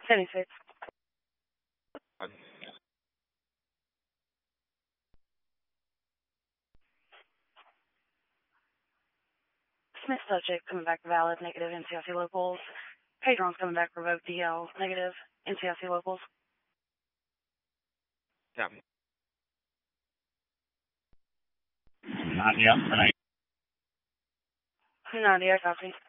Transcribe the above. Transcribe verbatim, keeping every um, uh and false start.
seventy-six. Smith subject coming back valid, negative, N C I C locals. Padron's coming back revoked, D L, negative, N C I C locals. Yeah. Not yet, tonight. ninety, I copy.